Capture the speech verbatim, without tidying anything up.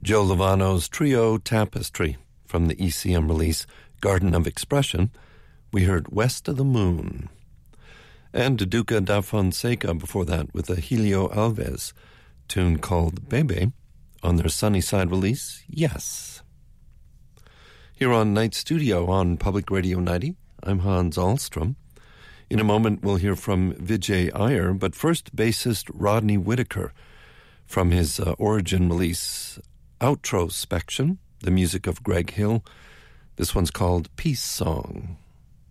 Joe Lovano's trio Tapestry from the E C M release Garden of Expression. We heard West of the Moon. And Duca da Fonseca before that with a Helio Alves tune called Bebe on their Sunnyside release, Yes. Here on Night Studio on Public Radio ninety, I'm Hans Ahlstrom. In a moment we'll hear from Vijay Iyer, but first bassist Rodney Whitaker from his uh, Origin release Outrospection, the music of Greg Hill. This one's called Peace Song.